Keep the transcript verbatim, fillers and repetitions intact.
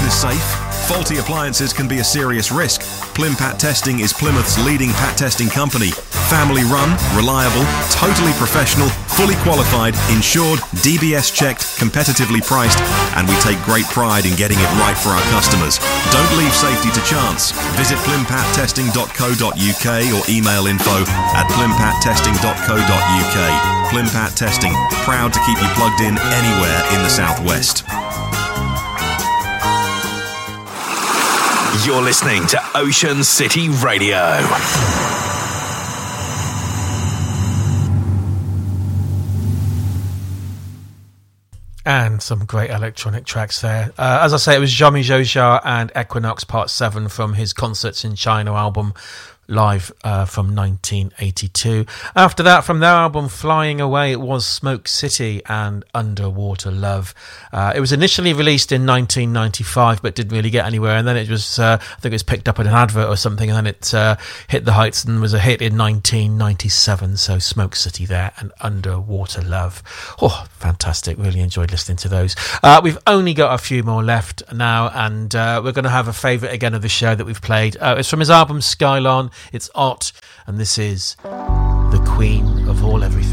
is safe? Faulty appliances can be a serious risk. Plimpat Testing is Plymouth's leading pat testing company. Family run, reliable, totally professional, fully qualified, insured, D B S checked, competitively priced, and we take great pride in getting it right for our customers. Don't leave safety to chance. Visit plimpat testing dot co dot uk or email info at plimpat testing dot co dot uk. Plimpat Testing, proud to keep you plugged in anywhere in the southwest. You're listening to Ocean City Radio. And some great electronic tracks there. Uh, as I say, it was Jami Joja and Equinox Part seven from his Concerts in China album, live uh, from nineteen eighty-two. After that, from their album Flying Away, it was Smoke City and Underwater Love. Uh, it was initially released in nineteen ninety-five, but didn't really get anywhere. And then it was, uh, I think it was picked up in an advert or something, and then it uh, hit the heights and was a hit in nineteen ninety-seven. So Smoke City there and Underwater Love. Oh, fantastic. Really enjoyed listening to those. Uh, we've only got a few more left now, and uh, we're going to have a favourite again of the show that we've played. Uh, it's from his album Skylon. It's Ott, and this is The Queen of All Everything.